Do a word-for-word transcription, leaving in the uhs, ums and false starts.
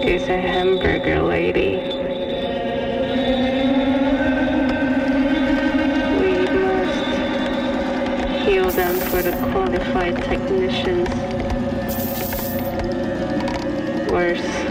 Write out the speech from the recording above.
She's a hamburger lady. We must heal them for the qualified technicians. Worse.